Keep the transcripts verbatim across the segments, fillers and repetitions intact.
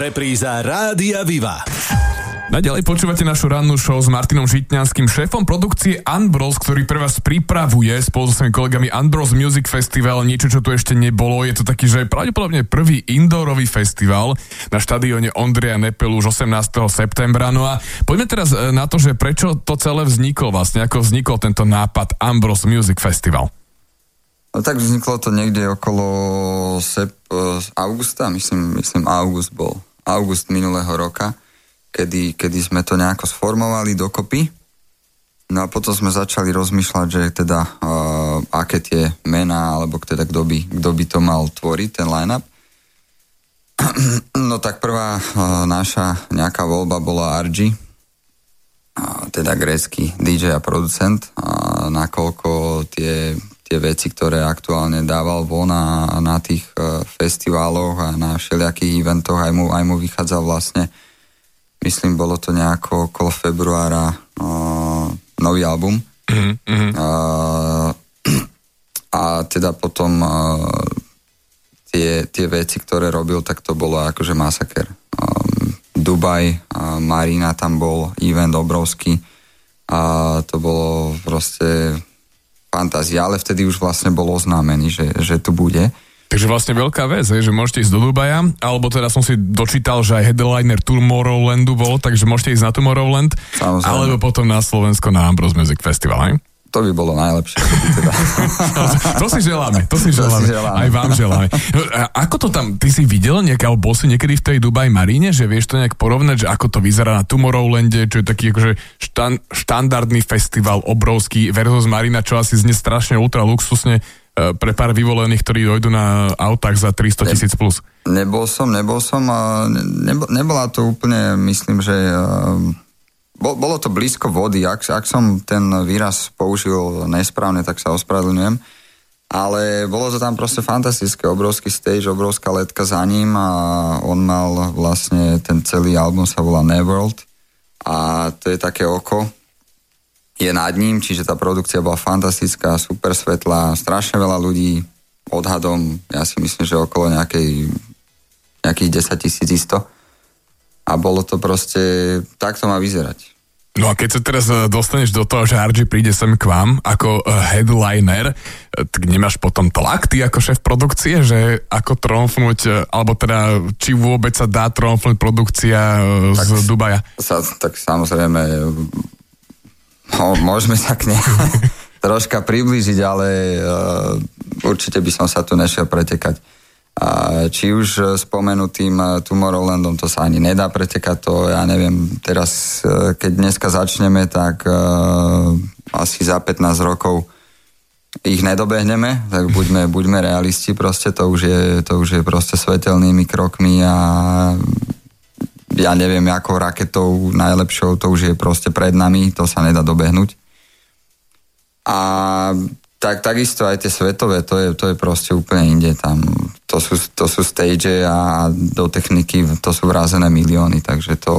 Repríza Rádia Viva. Naďalej počúvate našu rannú show s Martinom Žitňanským, šéfom produkcie Unbros, ktorý pre vás pripravuje spolu so svojimi kolegami Unbros Music Festival, niečo, čo tu ešte nebolo. Je to taký, že pravdepodobne prvý indoorový festival na štadióne Ondreja Nepelu už osemnásteho septembra. No a poďme teraz na to, že prečo to celé vzniklo vlastne, ako vznikol tento nápad Unbros Music Festival. No tak vzniklo to niekde okolo sep, augusta, myslím, myslím august bol, august minulého roka. Kedy, kedy sme to nejako sformovali dokopy. No a potom sme začali rozmýšľať, že teda uh, aké tie mená, alebo teda kto by, kto by to mal tvoriť, ten line-up. No tak prvá uh, naša nejaká voľba bola er gé, uh, teda grécky dý džej a producent, uh, nakoľko tie, tie veci, ktoré aktuálne dával von na, na tých uh, festivaloch a na všelijakých eventoch, aj mu, aj mu vychádzal vlastne, myslím, bolo to nejako okolo februára uh, nový album. Mm-hmm. Uh, a teda potom uh, tie, tie veci, ktoré robil, tak to bolo akože masaker. Um, Dubaj, uh, Marina tam bol, event obrovský. A to bolo proste fantázia, ale vtedy už vlastne bol oznámený, že, že tu bude. Takže vlastne veľká vec, že môžete ísť do Dubaja, alebo teda som si dočítal, že aj headliner Tomorrowlandu bol, takže môžete ísť na Tomorrowland, samozrejme, alebo potom na Slovensko na Unbros Music Festival, aj? To by bolo najlepšie. Teda. to, to si želáme, to si želáme, to si želáme. Aj vám želáme. A ako to tam, ty si videl nejaké, alebo bol si niekedy v tej Dubaj Maríne, že vieš to nejak porovnať, že ako to vyzerá na Tomorrowlande, čo je taký akože štan, štandardný festival obrovský versus Marina, čo asi znie strašne ultra luxusne pre pár vyvolených, ktorí dojdú na autách za tristotisíc plus. Nebol som, nebol som, nebo, nebola to úplne, myslím, že bol, bolo to blízko vody. Ak, ak som ten výraz použil nesprávne, tak sa ospravedlňujem. Ale bolo to tam proste fantastické, obrovský stage, obrovská letka za ním a on mal vlastne, ten celý album sa volá Neverworld a to je také oko, je nad ním, čiže tá produkcia bola fantastická, super svetlá, strašne veľa ľudí, odhadom, ja si myslím, že okolo nejakej, nejakých desaťtisíc isto. A bolo to proste, tak to má vyzerať. No a keď sa teraz dostaneš do toho, že er gé príde sem k vám ako headliner, tak nemáš potom tlak, ty ako šéf produkcie, že ako tromfnúť, alebo teda, či vôbec sa dá tromfnúť produkcia tak, z Dubaja? Sa, tak samozrejme, no, môžeme sa k nej troška priblížiť, ale uh, určite by som sa tu nešiel pretekať. Uh, či už spomenutým uh, Tomorrowlandom, to sa ani nedá pretekať, to ja neviem, teraz, uh, keď dneska začneme, tak uh, asi za pätnásť rokov ich nedobehneme, tak buďme, buďme realisti, proste to už je, to už je proste svetelnými krokmi a ja neviem, akou raketou najlepšou, to už je proste pred nami, to sa nedá dobehnúť. A tak, takisto aj tie svetové, to je, to je proste úplne inde. Tam, to sú, to sú stage a do techniky to sú vrazené milióny, takže to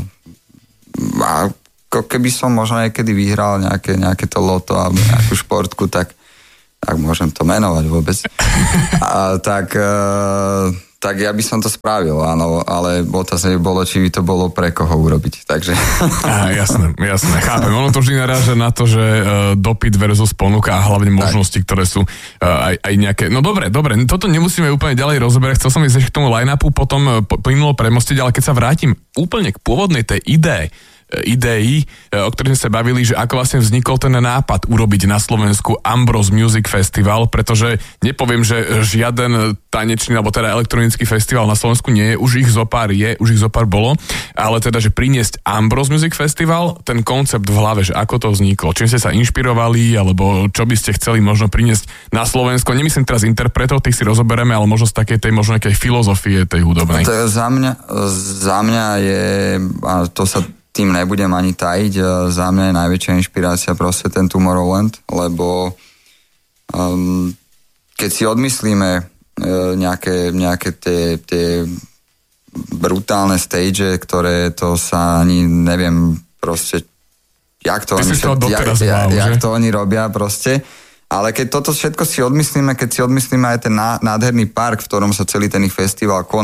ako keby som možno niekedy vyhral nejaké, nejaké to loto alebo nejakú športku, tak, tak môžem to menovať vôbec. A, tak... Uh, tak ja by som to spravil, áno, ale otázne bolo, či by to bolo pre koho urobiť, takže... Á, jasné, jasné, chápem. Ono to vždy naráža na to, že uh, dopyt versus ponuka a hlavne možnosti, tak, ktoré sú uh, aj, aj nejaké... No dobre, dobre, toto nemusíme úplne ďalej rozoberať, chcel som ísť k tomu line-upu, potom uh, plynulo premostiť, ale keď sa vrátim úplne k pôvodnej tej idei, idei, o ktorých sme sa bavili, že ako vlastne vznikol ten nápad urobiť na Slovensku Unbros Music Festival, pretože nepoviem, že žiaden tanečný alebo teda elektronický festival na Slovensku nie je, už ich zopár je, už ich zopár bolo, ale teda, že priniesť Unbros Music Festival, ten koncept v hlave, že ako to vzniklo, čím ste sa inšpirovali, alebo čo by ste chceli možno priniesť na Slovensko, nemyslím teraz interpretov, tých si rozoberieme, ale možno z takej tej možno nejakej filozofie tej hudobnej. To je za mňa, za mňa je, a to sa tým nebudem ani tajiť, za mňa je najväčšia inšpirácia proste ten Tomorrowland, lebo um, keď si odmyslíme uh, nejaké, nejaké tie, tie brutálne stage, ktoré to sa ani neviem proste, jak to, oni, to, jak, jak, jak to oni robia proste, ale keď toto všetko si odmyslíme, keď si odmyslíme aj ten nádherný park, v ktorom sa celý ten ich festival koná,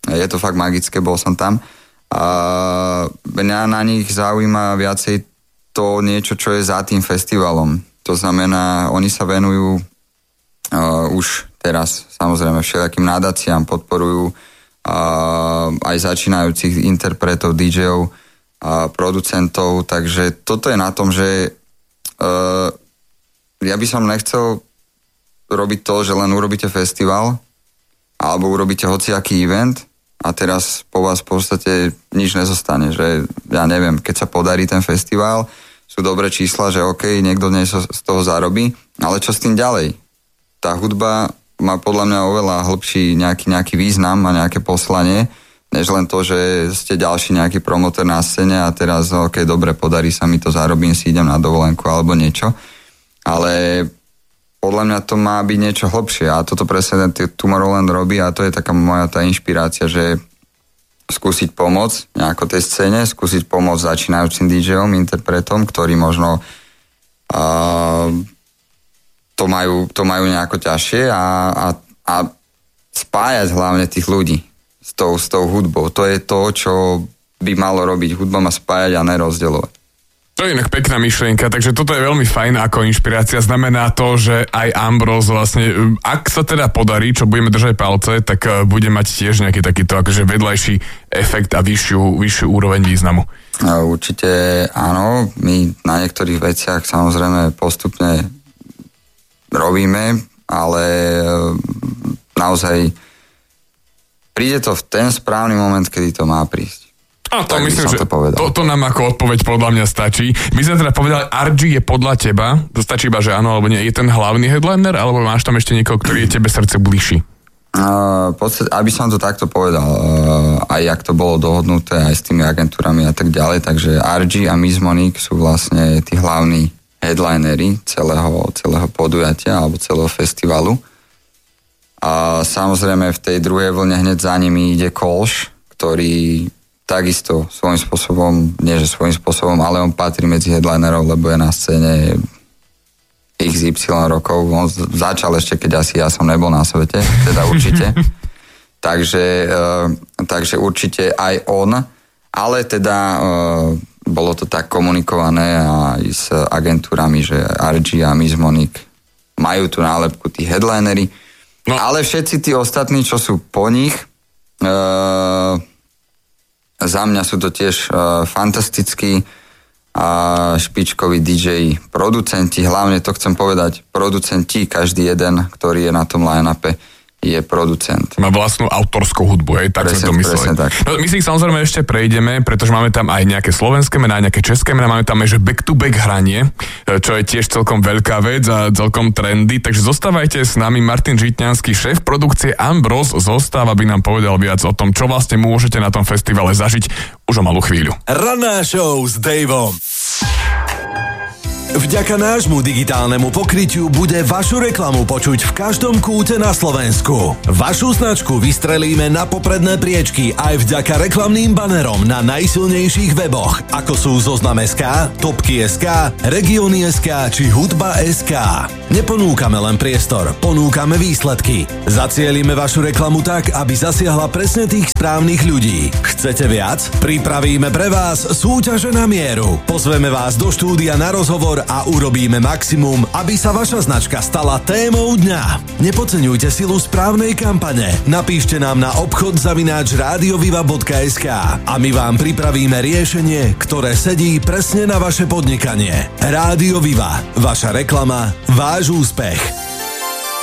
Je to fakt magické, bol som tam. A mňa na nich zaujíma viacej to niečo, čo je za tým festivalom. To znamená, oni sa venujú uh, už teraz samozrejme všelijakým nadáciám, podporujú uh, aj začínajúcich interpretov, dí džejov, uh, producentov, takže toto je na tom, že uh, ja by som nechcel robiť to, že len urobíte festival alebo urobíte hociaký event a teraz po vás v podstate nič nezostane, že ja neviem, keď sa podarí ten festival, sú dobré čísla, že OK, niekto dnes z toho zarobí, ale čo s tým ďalej? Tá hudba má podľa mňa oveľa hlbší nejaký, nejaký význam a nejaké poslanie, než len to, že ste ďalší nejaký promotor na scéne a teraz OK, dobre, podarí sa mi to, zarobím si, idem na dovolenku alebo niečo, ale podľa mňa to má byť niečo hlbšie a toto presne ten Tomorrowland robí a to je taká moja tá inšpirácia, že skúsiť pomôcť nejako tej scéne, skúsiť pomôcť začínajúcim dí džejom, interpretom, ktorí možno uh, to, majú, to majú nejako ťažšie a, a, a spájať hlavne tých ľudí s tou, s tou hudbou. To je to, čo by malo robiť. Hudba má spájať a nerozdeľovať. To je inak pekná myšlienka, takže toto je veľmi fajn ako inšpirácia. Znamená to, že aj Ambrose vlastne, ak sa teda podarí, čo budeme držať palce, tak bude mať tiež nejaký takýto akože vedľajší efekt a vyššiu, vyššiu úroveň významu. Určite áno, my na niektorých veciach samozrejme postupne robíme, ale naozaj príde to v ten správny moment, kedy to má prísť. A to tak myslím, že to, to, to nám ako odpoveď podľa mňa stačí. My sme teda povedali, er gé je podľa teba, to stačí iba, že áno alebo nie, je ten hlavný headliner, alebo máš tam ešte niekoho, ktorý je tebe srdce bližší? Uh, podstate, aby som to takto povedal, uh, aj jak to bolo dohodnuté, aj s tými agentúrami a tak ďalej, takže er gé a Miss Monique sú vlastne tí hlavní headlinery celého, celého podujatia alebo celého festivalu. A samozrejme v tej druhej vlne hneď za nimi ide Kolš, ktorý takisto svojím spôsobom, nie že svojím spôsobom, ale on patrí medzi headlinerov, lebo je na scéne iks ypsilon rokov. On začal ešte, keď asi ja som nebol na svete, teda určite. takže, uh, takže určite aj on, ale teda uh, bolo to tak komunikované aj s agentúrami, že er gé a Miss Monique majú tú nálepku tí headlinery, no. Ale všetci tí ostatní, čo sú po nich, uh, za mňa sú to tiež uh, fantastickí a špičkoví dí džeji, producenti, hlavne to chcem povedať, producenti, každý jeden, ktorý je na tom line-upe, je producent. Má vlastnú autorskú hudbu, hej, tak presne, sme to mysleli. Tak. No, my si ich samozrejme ešte prejdeme, pretože máme tam aj nejaké slovenské mená, aj nejaké české mená, máme tam aj že back-to-back hranie, čo je tiež celkom veľká vec a celkom trendy, takže zostávajte s nami. Martin Žitňanský, šéf produkcie Ambrose, zostáva, aby nám povedal viac o tom, čo vlastne môžete na tom festivale zažiť už o malú chvíľu. Ranná show s Daveom. Vďaka nášmu digitálnemu pokrytiu bude vašu reklamu počuť v každom kúte na Slovensku. Vašu značku vystrelíme na popredné priečky aj vďaka reklamným banerom na najsilnejších weboch, ako sú Zoznam bodka es ká, Topky bodka es ká, Regióny bodka es ká či Hudba bodka es ká. Neponúkame len priestor, ponúkame výsledky. Zacielíme vašu reklamu tak, aby zasiahla presne tých správnych ľudí. Chcete viac? Pripravíme pre vás súťaže na mieru. Pozveme vás do štúdia na rozhovor a urobíme maximum, aby sa vaša značka stala témou dňa. Nepodceňujte silu správnej kampane. Napíšte nám na obchod zavináč radioviva bodka es ká a my vám pripravíme riešenie, ktoré sedí presne na vaše podnikanie. Rádio Viva. Vaša reklama, váš úspech.